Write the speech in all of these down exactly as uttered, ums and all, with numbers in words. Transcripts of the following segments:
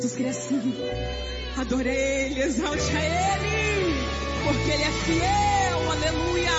Jesus Cristo, adore Ele, exalte a Ele, porque Ele é fiel, aleluia.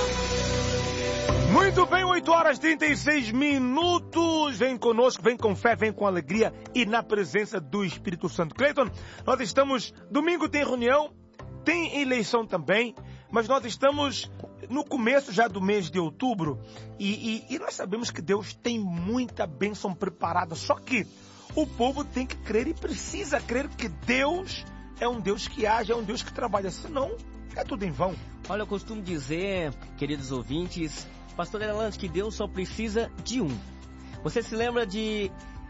Muito bem, oito horas e trinta e seis minutos, vem conosco, vem com fé, vem com alegria e na presença do Espírito Santo. Cleiton, nós estamos, domingo tem reunião, tem eleição também, mas nós estamos no começo já do mês de outubro e, e, e nós sabemos que Deus tem muita bênção preparada, só que o povo tem que crer e precisa crer que Deus é um Deus que age, é um Deus que trabalha, senão é tudo em vão. Olha, eu costumo dizer, queridos ouvintes, pastor Erlante, que Deus só precisa de um. Você se lembra de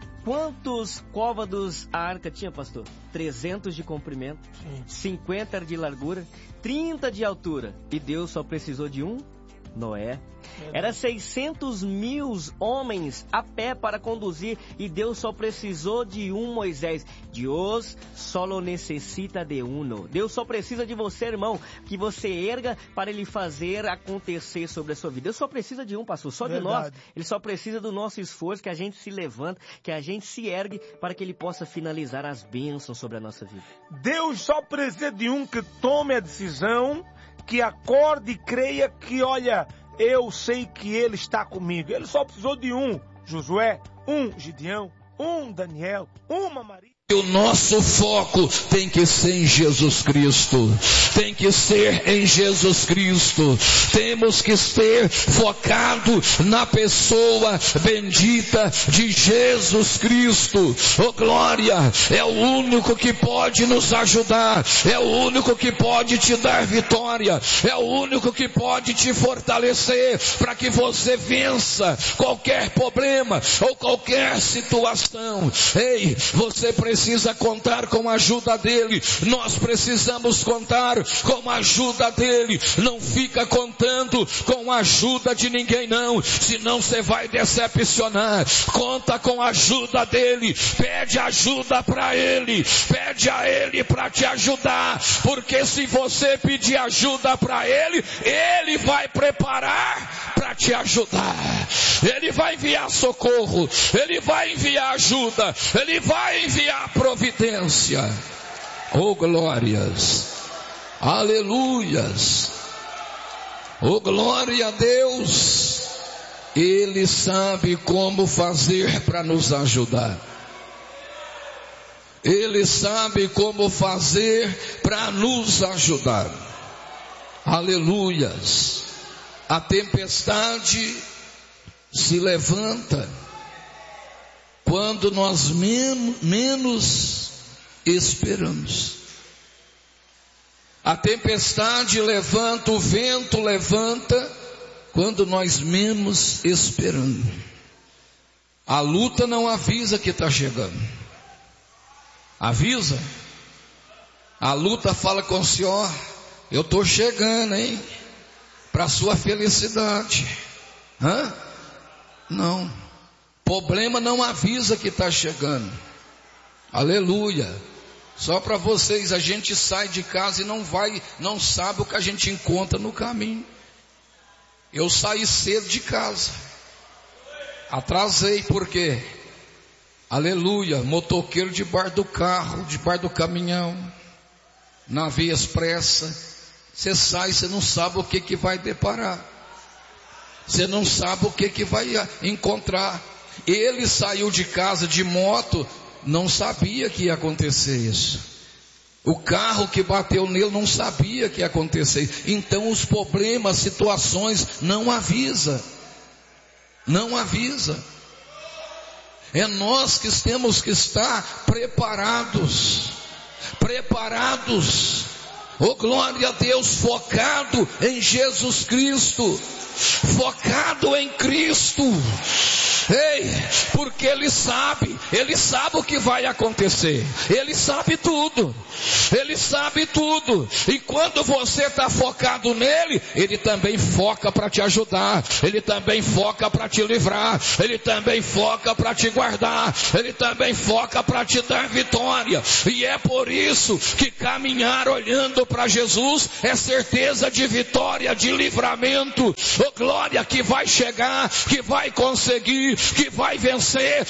quantos côvados a arca tinha, pastor? trezentos de comprimento, sim. cinquenta de largura, trinta de altura. E Deus só precisou de um? Noé. Era seiscentos mil homens a pé para conduzir e Deus só precisou de um Moisés. Deus só necessita de uno. Deus só precisa de você, irmão, que você erga para Ele fazer acontecer sobre a sua vida. Deus só precisa de um, pastor, só Verdade. de nós. Ele só precisa do nosso esforço, que a gente se levanta, que a gente se ergue para que Ele possa finalizar as bênçãos sobre a nossa vida. Deus só precisa de um que tome a decisão, que acorde e creia que, olha, eu sei que Ele está comigo. Ele só precisou de um Josué, um Gideão, um Daniel, uma Maria. O nosso foco tem que ser em Jesus Cristo, tem que ser em Jesus Cristo, temos que ser focado na pessoa bendita de Jesus Cristo. Oh glória, é o único que pode nos ajudar, é o único que pode te dar vitória, é o único que pode te fortalecer para que você vença qualquer problema ou qualquer situação. Ei, você precisa Precisa contar com a ajuda dele. Nós precisamos contar com a ajuda dele. Não fica contando com a ajuda de ninguém não, senão você vai decepcionar. Conta com a ajuda dele. Pede ajuda para ele. Pede a ele para te ajudar, porque se você pedir ajuda para ele, ele vai preparar para te ajudar. Ele vai enviar socorro, ele vai enviar ajuda, ele vai enviar providência. Oh glórias, aleluias, oh glória a Deus. Ele sabe como fazer para nos ajudar. Ele sabe como fazer para nos ajudar. Aleluias. A tempestade se levanta quando nós men- menos esperamos. A tempestade levanta, o vento levanta quando nós menos esperamos. A luta não avisa que está chegando. Avisa? A luta fala com o Senhor: eu estou chegando, hein? Para sua felicidade. Hã? Não. Problema não avisa que está chegando. Aleluia. Só para vocês, a gente sai de casa e não vai, não sabe o que a gente encontra no caminho. Eu saí cedo de casa. Atrasei por quê? Aleluia. Motoqueiro debaixo do carro, debaixo do caminhão, na via expressa. Você sai, você não sabe o que que vai deparar. Você não sabe o que que vai encontrar. Ele saiu de casa de moto, não sabia que ia acontecer isso. O carro que bateu nele não sabia que ia acontecer. Então os problemas, situações não avisa. Não avisa. É nós que temos que estar preparados. Preparados. Oh glória a Deus, focado em Jesus Cristo, focado em Cristo. Ei, porque Ele sabe, Ele sabe o que vai acontecer, Ele sabe tudo, Ele sabe tudo. E quando você está focado nele, Ele também foca para te ajudar, Ele também foca para te livrar, Ele também foca para te guardar, Ele também foca para te dar vitória. E é por isso que caminhar olhando para Jesus é certeza de vitória, de livramento. Oh glória, que vai chegar, que vai conseguir, que vai vencer,